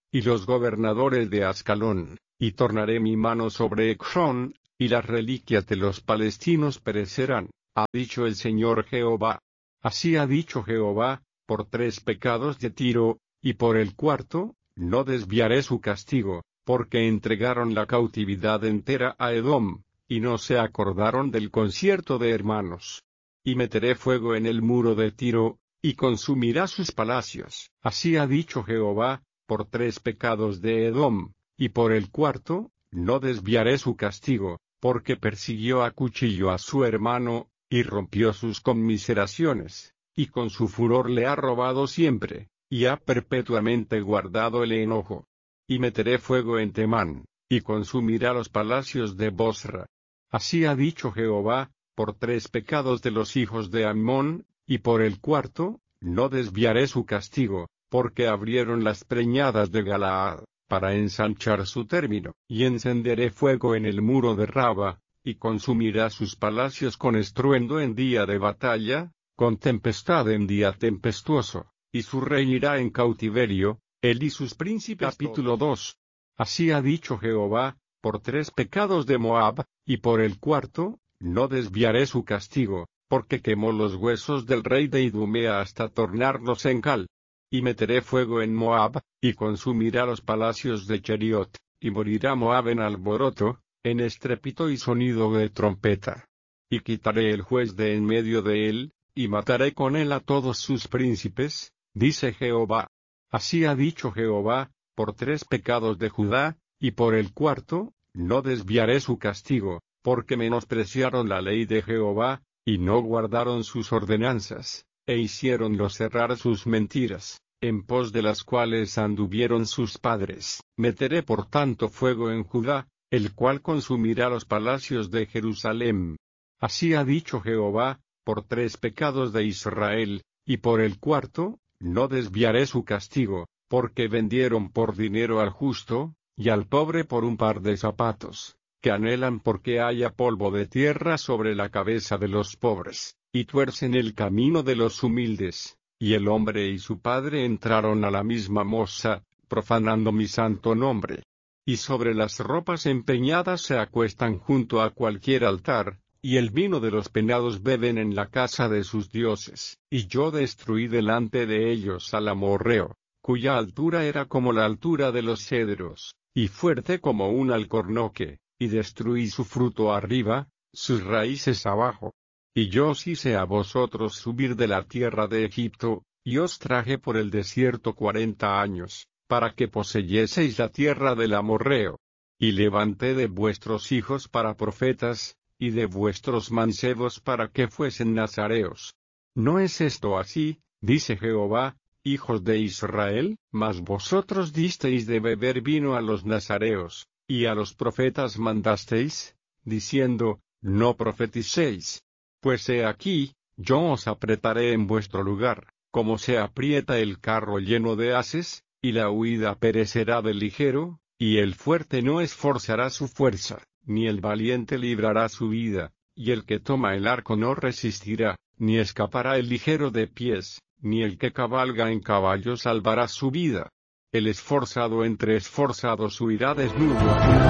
y los gobernadores de Ascalón, y tornaré mi mano sobre Ecrón, y las reliquias de los palestinos perecerán, ha dicho el Señor Jehová. Así ha dicho Jehová, por tres pecados de Tiro, y por el cuarto, no desviaré su castigo, porque entregaron la cautividad entera a Edom, y no se acordaron del concierto de hermanos. Y meteré fuego en el muro de Tiro, y consumirá sus palacios. Así ha dicho Jehová, por tres pecados de Edom, y por el cuarto, no desviaré su castigo, porque persiguió a cuchillo a su hermano, y rompió sus conmiseraciones, y con su furor le ha robado siempre, y ha perpetuamente guardado el enojo. Y meteré fuego en Temán, y consumirá los palacios de Bosra. Así ha dicho Jehová, por tres pecados de los hijos de Ammón, y por el cuarto, no desviaré su castigo, porque abrieron las preñadas de Galaad, para ensanchar su término, y encenderé fuego en el muro de Raba, y consumirá sus palacios con estruendo en día de batalla, con tempestad en día tempestuoso, y su rey irá en cautiverio, él y sus príncipes. Capítulo dos. Así ha dicho Jehová, por tres pecados de Moab, y por el cuarto, no desviaré su castigo, porque quemó los huesos del rey de Idumea hasta tornarlos en cal. Y meteré fuego en Moab, y consumirá los palacios de Cheriot, y morirá Moab en alboroto, en estrépito y sonido de trompeta. Y quitaré el juez de en medio de él, y mataré con él a todos sus príncipes, dice Jehová. Así ha dicho Jehová, por tres pecados de Judá, y por el cuarto, no desviaré su castigo, porque menospreciaron la ley de Jehová, y no guardaron sus ordenanzas, e hicieronlo cerrar sus mentiras, en pos de las cuales anduvieron sus padres. Meteré por tanto fuego en Judá, el cual consumirá los palacios de Jerusalén. Así ha dicho Jehová, por tres pecados de Israel, y por el cuarto, no desviaré su castigo, porque vendieron por dinero al justo, y al pobre por un par de zapatos, que anhelan porque haya polvo de tierra sobre la cabeza de los pobres, y tuercen el camino de los humildes, y el hombre y su padre entraron a la misma moza, profanando mi santo nombre. Y sobre las ropas empeñadas se acuestan junto a cualquier altar, y el vino de los penados beben en la casa de sus dioses. Y yo destruí delante de ellos al amorreo, cuya altura era como la altura de los cedros, y fuerte como un alcornoque, y destruí su fruto arriba, sus raíces abajo. Y yo os hice a vosotros subir de la tierra de Egipto, y os traje por el desierto cuarenta años, para que poseyeseis la tierra del amorreo. Y levanté de vuestros hijos para profetas, y de vuestros mancebos para que fuesen nazareos. ¿No es esto así, dice Jehová, hijos de Israel? Mas vosotros disteis de beber vino a los nazareos, y a los profetas mandasteis, diciendo, no profeticéis. Pues he aquí, yo os apretaré en vuestro lugar, como se aprieta el carro lleno de haces, y la huida perecerá del ligero, y el fuerte no esforzará su fuerza, ni el valiente librará su vida, y el que toma el arco no resistirá, ni escapará el ligero de pies, ni el que cabalga en caballo salvará su vida. El esforzado entre esforzados huirá desnudo.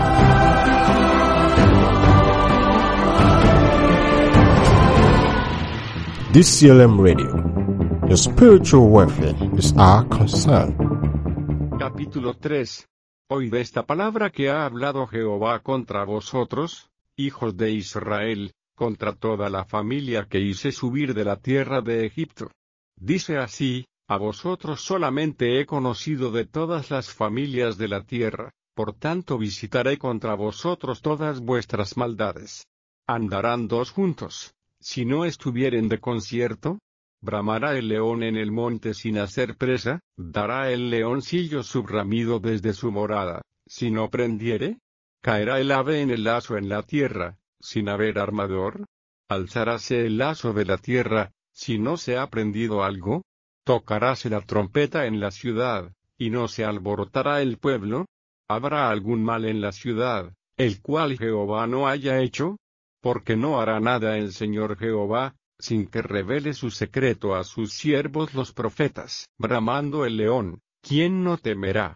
D C L M Radio. Your spiritual welfare is our concern. Capítulo tres. Oíd esta palabra que ha hablado Jehová contra vosotros, hijos de Israel, contra toda la familia que hice subir de la tierra de Egipto. Dice así, a vosotros solamente he conocido de todas las familias de la tierra, por tanto visitaré contra vosotros todas vuestras maldades. ¿Andarán dos juntos, si no estuvieren de concierto? ¿Bramará el león en el monte sin hacer presa? ¿Dará el leoncillo su bramido desde su morada, si no prendiere? ¿Caerá el ave en el lazo en la tierra, sin haber armador? ¿Alzaráse el lazo de la tierra, si no se ha prendido algo? ¿Tocaráse la trompeta en la ciudad, y no se alborotará el pueblo? ¿Habrá algún mal en la ciudad, el cual Jehová no haya hecho? Porque no hará nada el Señor Jehová, sin que revele su secreto a sus siervos los profetas. Bramando el león, ¿quién no temerá?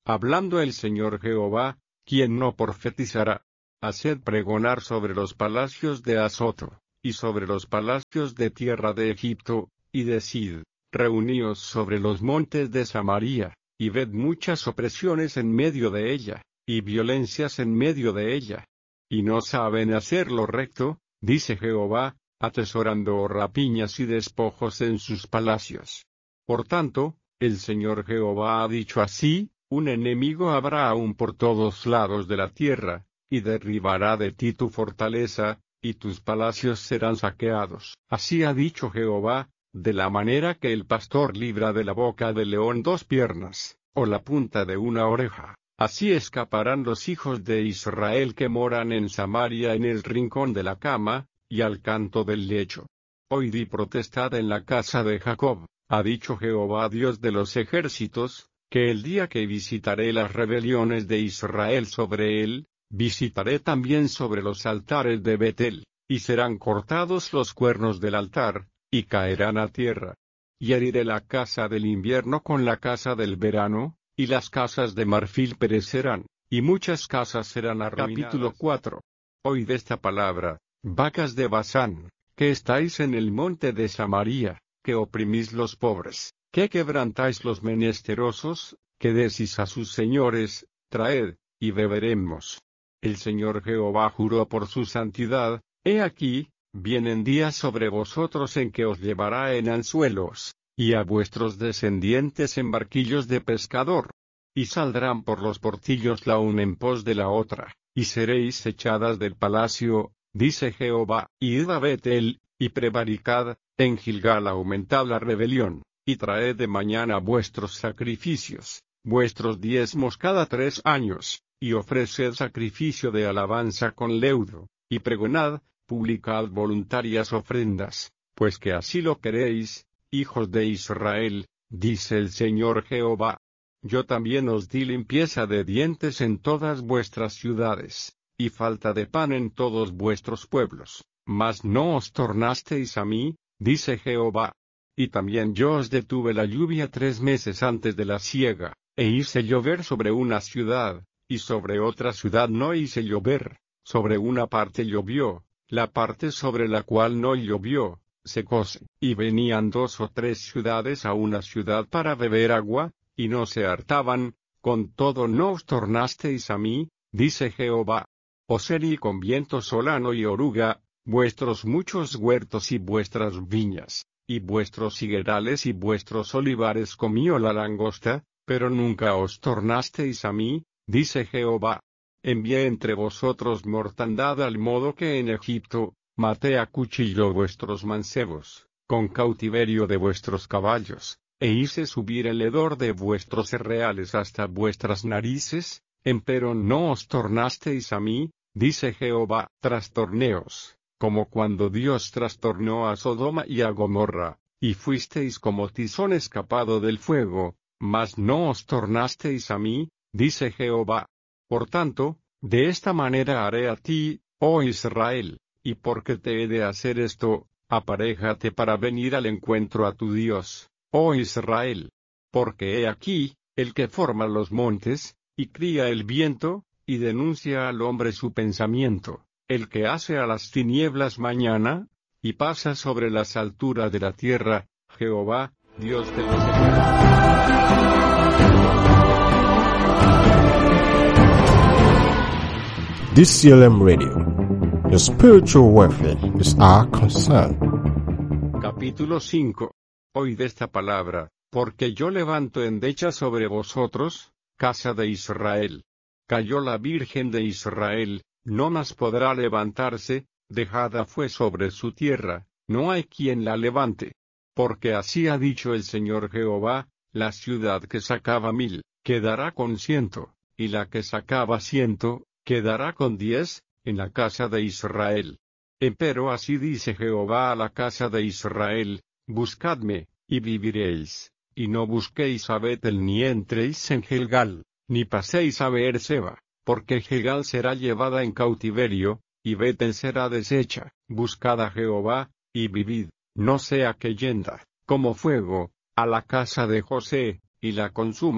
Hablando el Señor Jehová, quien no profetizará. Haced pregonar sobre los palacios de Azoto, y sobre los palacios de tierra de Egipto, y decid, reuníos sobre los montes de Samaria, y ved muchas opresiones en medio de ella, y violencias en medio de ella. Y no saben hacer lo recto, dice Jehová, atesorando rapiñas y despojos en sus palacios. Por tanto, el Señor Jehová ha dicho así, un enemigo habrá aún por todos lados de la tierra, y derribará de ti tu fortaleza, y tus palacios serán saqueados. Así ha dicho Jehová, de la manera que el pastor libra de la boca del león dos piernas, o la punta de una oreja, así escaparán los hijos de Israel que moran en Samaria en el rincón de la cama, y al canto del lecho. Hoy di protestad en la casa de Jacob, ha dicho Jehová Dios de los ejércitos, que el día que visitaré las rebeliones de Israel sobre él, visitaré también sobre los altares de Betel, y serán cortados los cuernos del altar, y caerán a tierra. Y heriré la casa del invierno con la casa del verano, y las casas de marfil perecerán, y muchas casas serán arruinadas. Capítulo cuatro. Oíd esta palabra, vacas de Basán, que estáis en el monte de Samaria, que oprimís los pobres, que quebrantáis los menesterosos, que decís a sus señores, traed, y beberemos. El Señor Jehová juró por su santidad, he aquí, vienen días sobre vosotros en que os llevará en anzuelos, y a vuestros descendientes en barquillos de pescador. Y saldrán por los portillos la una en pos de la otra, y seréis echadas del palacio, dice Jehová. Id a Betel, y prevaricad, en Gilgal aumentad la rebelión, y traed de mañana vuestros sacrificios, vuestros diezmos cada tres años, y ofreced sacrificio de alabanza con leudo, y pregonad, publicad voluntarias ofrendas, pues que así lo queréis, hijos de Israel, dice el Señor Jehová. Yo también os di limpieza de dientes en todas vuestras ciudades, y falta de pan en todos vuestros pueblos, mas no os tornasteis a mí, dice Jehová. Y también yo os detuve la lluvia tres meses antes de la siega, e hice llover sobre una ciudad, y sobre otra ciudad no hice llover, sobre una parte llovió, la parte sobre la cual no llovió, secóse. Y venían dos o tres ciudades a una ciudad para beber agua, y no se hartaban, con todo no os tornasteis a mí, dice Jehová. Os herí con viento solano y oruga, vuestros muchos huertos y vuestras viñas, y vuestros higuerales y vuestros olivares comió la langosta, pero nunca os tornasteis a mí, dice Jehová. Envié entre vosotros mortandad al modo que en Egipto, maté a cuchillo vuestros mancebos, con cautiverio de vuestros caballos, e hice subir el hedor de vuestros cereales hasta vuestras narices, empero no os tornasteis a mí, dice Jehová. Trastorneos, como cuando Dios trastornó a Sodoma y a Gomorra, y fuisteis como tizón escapado del fuego, mas no os tornasteis a mí, dice Jehová. Por tanto, de esta manera haré a ti, oh Israel, y porque te he de hacer esto, aparéjate para venir al encuentro a tu Dios, oh Israel. Porque he aquí, el que forma los montes, y cría el viento, y denuncia al hombre su pensamiento, el que hace a las tinieblas mañana, y pasa sobre las alturas de la tierra, Jehová, Dios de los ejércitos. D C L M Radio. Your spiritual welfare is our concern. Capítulo cinco. Oíd esta palabra, porque yo levanto endecha sobre vosotros, casa de Israel. Cayó la Virgen de Israel, no más podrá levantarse, dejada fue sobre su tierra, no hay quien la levante. Porque así ha dicho el Señor Jehová, la ciudad que sacaba mil, quedará con ciento, y la que sacaba ciento, quedará con diez, en la casa de Israel. Empero así dice Jehová a la casa de Israel, buscadme, y viviréis, y no busquéis a Betel ni entréis en Gilgal, ni paséis a Beerseba, porque Gilgal será llevada en cautiverio, y Betel será deshecha. Buscad a Jehová, y vivid, no sea que yenda, como fuego, a la casa de José, y la consuma,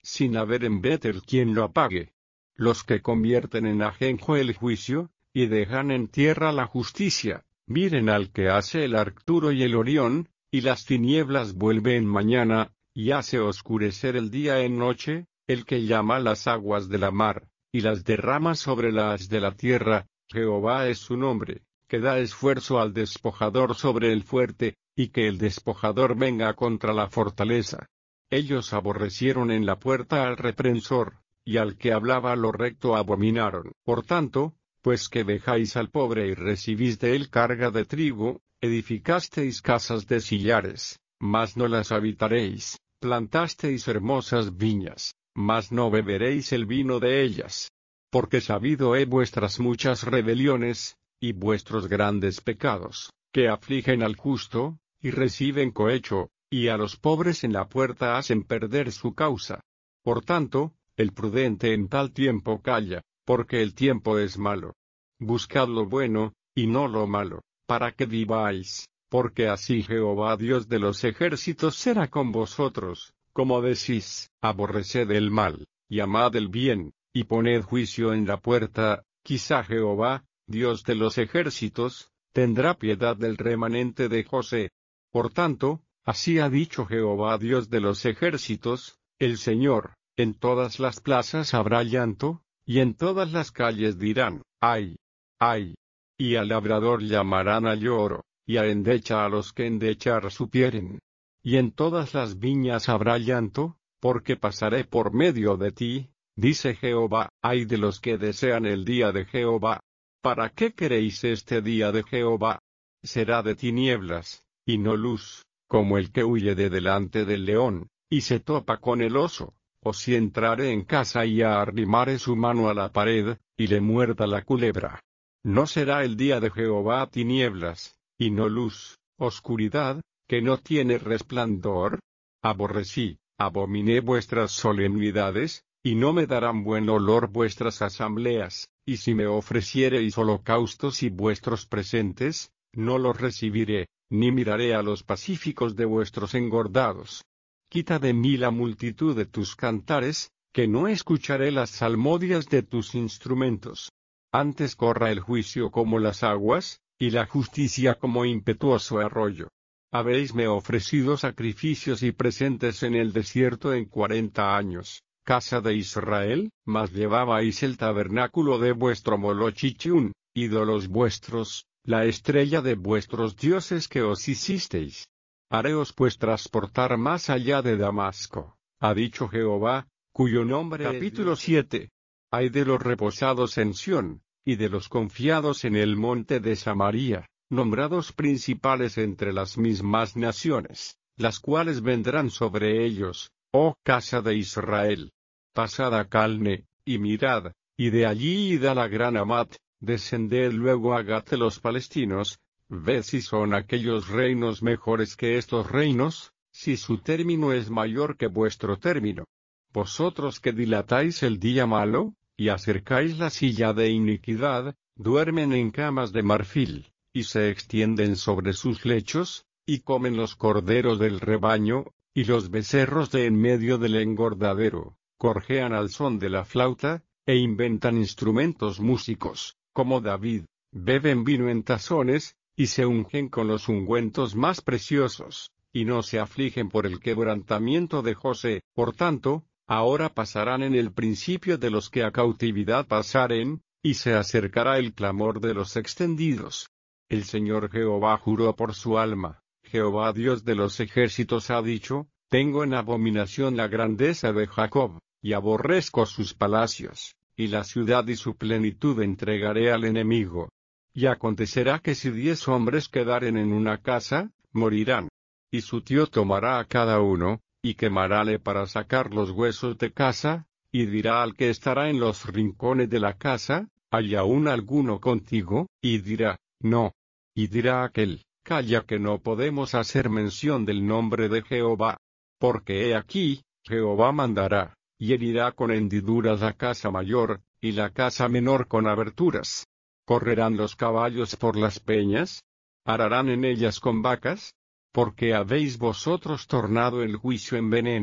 sin haber en Betel quien lo apague. Los que convierten en ajenjo el juicio, y dejan en tierra la justicia, miren al que hace el Arcturo y el Orión, y las tinieblas vuelven mañana, y hace oscurecer el día en noche, el que llama las aguas de la mar, y las derrama sobre las de la tierra, Jehová es su nombre, que da esfuerzo al despojador sobre el fuerte, y que el despojador venga contra la fortaleza. Ellos aborrecieron en la puerta al reprensor, y al que hablaba lo recto abominaron. Por tanto, pues que dejáis al pobre y recibís de él carga de trigo, edificasteis casas de sillares, mas no las habitaréis, plantasteis hermosas viñas, mas no beberéis el vino de ellas. Porque sabido he vuestras muchas rebeliones, y vuestros grandes pecados, que afligen al justo, y reciben cohecho, y a los pobres en la puerta hacen perder su causa. Por tanto, el prudente en tal tiempo calla, porque el tiempo es malo. Buscad lo bueno, y no lo malo, para que viváis, porque así Jehová Dios de los ejércitos será con vosotros, como decís, aborreced el mal, y amad el bien, y poned juicio en la puerta, quizá Jehová, Dios de los ejércitos, tendrá piedad del remanente de José. Por tanto, así ha dicho Jehová Dios de los ejércitos, el Señor, en todas las plazas habrá llanto, y en todas las calles dirán, ¡ay! ¡ay! Y al labrador llamarán a lloro, y a endecha a los que endechar supieren. Y en todas las viñas habrá llanto, porque pasaré por medio de ti, dice Jehová. ¡Ay de los que desean el día de Jehová! ¿Para qué queréis este día de Jehová? Será de tinieblas, y no luz, como el que huye de delante del león, y se topa con el oso, o si entrare en casa y arrimare su mano a la pared, y le muerda la culebra. No será el día de Jehová tinieblas, y no luz, oscuridad, que no tiene resplandor. Aborrecí, abominé vuestras solemnidades, y no me darán buen olor vuestras asambleas, y si me ofreciereis holocaustos y vuestros presentes, no los recibiré, ni miraré a los pacíficos de vuestros engordados. Quita de mí la multitud de tus cantares, que no escucharé las salmodias de tus instrumentos. Antes corra el juicio como las aguas, y la justicia como impetuoso arroyo. Habéisme ofrecido sacrificios y presentes en el desierto en cuarenta años, casa de Israel, mas llevabais el tabernáculo de vuestro Molochichún, ídolos vuestros, la estrella de vuestros dioses que os hicisteis. Haréos pues transportar más allá de Damasco, ha dicho Jehová, cuyo nombre es Capítulo siete. Ay de los reposados en Sión, y de los confiados en el monte de Samaria, nombrados principales entre las mismas naciones, las cuales vendrán sobre ellos, oh casa de Israel. Pasad a Calne, y mirad, y de allí id a la gran Amat, descended luego a Gat de los palestinos, ved si son aquellos reinos mejores que estos reinos, si su término es mayor que vuestro término. Vosotros que dilatáis el día malo, y acercáis la silla de iniquidad, duermen en camas de marfil, y se extienden sobre sus lechos, y comen los corderos del rebaño, y los becerros de en medio del engordadero, gorjean al son de la flauta, e inventan instrumentos músicos, como David, beben vino en tazones, y se ungen con los ungüentos más preciosos, y no se afligen por el quebrantamiento de José. Por tanto, ahora pasarán en el principio de los que a cautividad pasaren, y se acercará el clamor de los extendidos. El Señor Jehová juró por su alma, Jehová Dios de los ejércitos ha dicho, tengo en abominación la grandeza de Jacob, y aborrezco sus palacios, y la ciudad y su plenitud entregaré al enemigo. Y acontecerá que si diez hombres quedaren en una casa, morirán. Y su tío tomará a cada uno, y quemarále para sacar los huesos de casa, y dirá al que estará en los rincones de la casa, ¿hay aún alguno contigo? Y dirá, no. Y dirá aquel, calla que no podemos hacer mención del nombre de Jehová. Porque he aquí, Jehová mandará, y herirá con hendiduras la casa mayor, y la casa menor con aberturas. ¿Correrán los caballos por las peñas? ¿Ararán en ellas con vacas? Porque habéis vosotros tornado el juicio en veneno,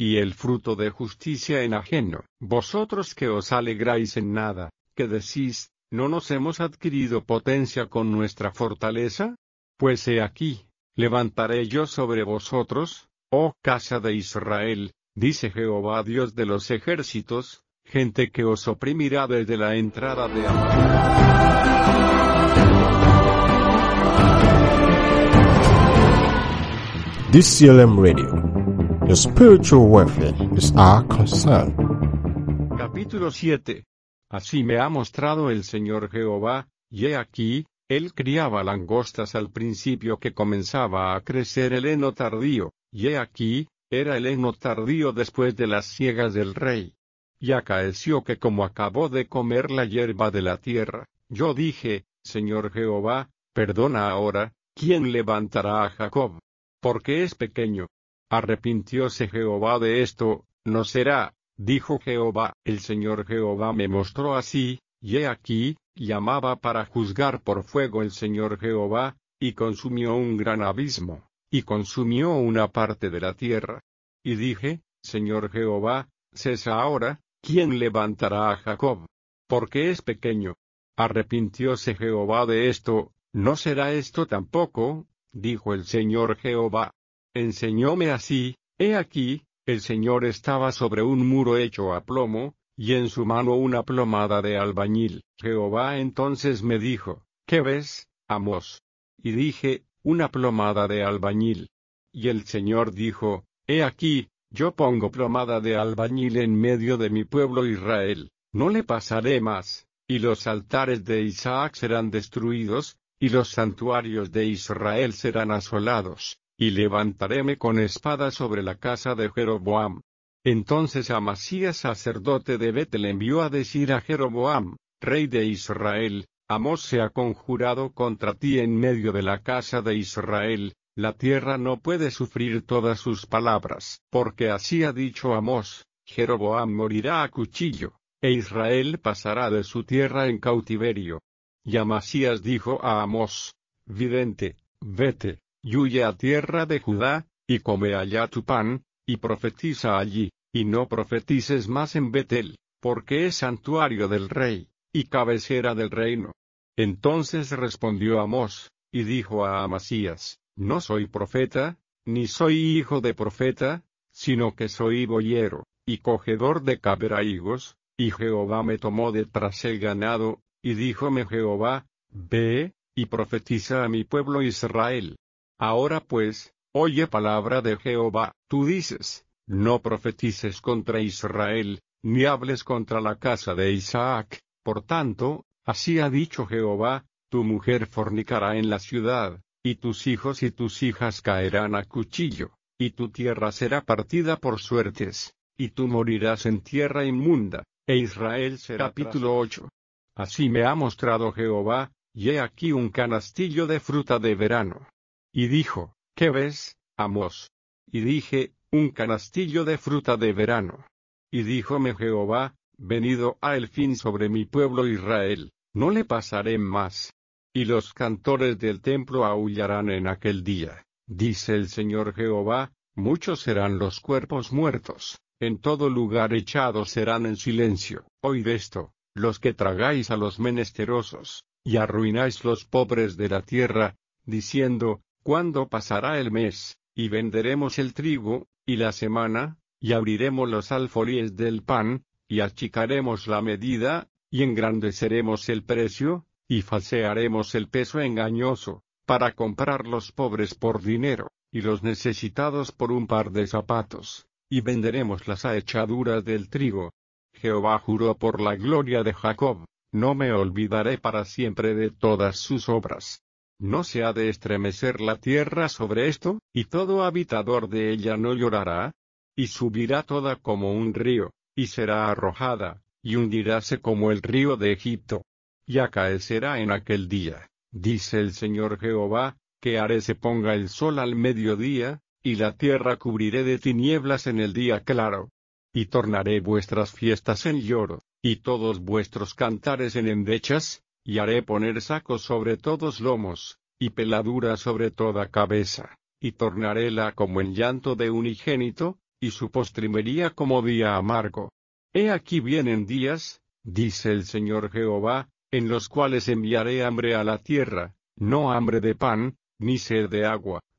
y el fruto de justicia en ajeno. Vosotros que os alegráis en nada, que decís, ¿no nos hemos adquirido potencia con nuestra fortaleza? Pues he aquí, levantaré yo sobre vosotros, oh casa de Israel, dice Jehová Dios de los ejércitos, gente que os oprimirá desde la entrada de Amán. D C L M Radio. Your spiritual welfare is our concern. Capítulo siete. Así me ha mostrado el Señor Jehová, y he aquí, él criaba langostas al principio que comenzaba a crecer el heno tardío, y he aquí, era el heno tardío después de las siegas del rey. Y acaeció que como acabó de comer la hierba de la tierra, yo dije, Señor Jehová, perdona ahora, ¿quién levantará a Jacob? Porque es pequeño. Arrepintióse Jehová de esto, no será, dijo Jehová. El Señor Jehová me mostró así, y he aquí, llamaba para juzgar por fuego el Señor Jehová, y consumió un gran abismo, y consumió una parte de la tierra. Y dije, Señor Jehová, cesa ahora, ¿quién levantará a Jacob? Porque es pequeño. Arrepintióse Jehová de esto, no será esto tampoco, dijo el Señor Jehová. Enseñóme así, he aquí, el Señor estaba sobre un muro hecho a plomo, y en su mano una plomada de albañil. Jehová entonces me dijo, ¿qué ves, Amós? Y dije, una plomada de albañil. Y el Señor dijo, he aquí, yo pongo plomada de albañil en medio de mi pueblo Israel, no le pasaré más, y los altares de Isaac serán destruidos, y los santuarios de Israel serán asolados, y levantaréme con espada sobre la casa de Jeroboam. Entonces Amasías sacerdote de Betel envió a decir a Jeroboam, rey de Israel, Amós se ha conjurado contra ti en medio de la casa de Israel, la tierra no puede sufrir todas sus palabras, porque así ha dicho Amós, Jeroboam morirá a cuchillo, e Israel pasará de su tierra en cautiverio. Y Amasías dijo a Amós, vidente, vete, y huye a tierra de Judá, y come allá tu pan, y profetiza allí, y no profetices más en Betel, porque es santuario del rey, y cabecera del reino. Entonces respondió Amós, y dijo a Amasías, no soy profeta, ni soy hijo de profeta, sino que soy boyero, y cogedor de cabrahigos, y Jehová me tomó de tras el ganado, y díjome Jehová, ve, y profetiza a mi pueblo Israel. Ahora pues, oye palabra de Jehová, tú dices, no profetices contra Israel, ni hables contra la casa de Isaac, por tanto, así ha dicho Jehová, tu mujer fornicará en la ciudad, y tus hijos y tus hijas caerán a cuchillo, y tu tierra será partida por suertes, y tú morirás en tierra inmunda, e Israel será. Capítulo ocho. Así me ha mostrado Jehová, y he aquí un canastillo de fruta de verano. Y dijo, ¿qué ves, Amós? Y dije, un canastillo de fruta de verano. Y díjome Jehová, venido ha el fin sobre mi pueblo Israel, no le pasaré más. Y los cantores del templo aullarán en aquel día, dice el Señor Jehová, muchos serán los cuerpos muertos, en todo lugar echados serán en silencio. Oíd esto, los que tragáis a los menesterosos, y arruináis los pobres de la tierra, diciendo, ¿cuándo pasará el mes, y venderemos el trigo, y la semana, y abriremos los alfolíes del pan, y achicaremos la medida, y engrandeceremos el precio, y falsearemos el peso engañoso, para comprar los pobres por dinero, y los necesitados por un par de zapatos, y venderemos las ahechaduras del trigo? Jehová juró por la gloria de Jacob, no me olvidaré para siempre de todas sus obras. ¿No se ha de estremecer la tierra sobre esto, y todo habitador de ella no llorará? Y subirá toda como un río, y será arrojada, y hundiráse como el río de Egipto. Y acaecerá en aquel día, dice el Señor Jehová, que haré se ponga el sol al mediodía, y la tierra cubriré de tinieblas en el día claro. Y tornaré vuestras fiestas en lloro, y todos vuestros cantares en endechas, y haré poner sacos sobre todos lomos, y peladura sobre toda cabeza, y tornaréla como en llanto de unigénito, y su postrimería como día amargo. He aquí vienen días, dice el Señor Jehová, en los cuales enviaré hambre a la tierra, no hambre de pan, ni sed de agua,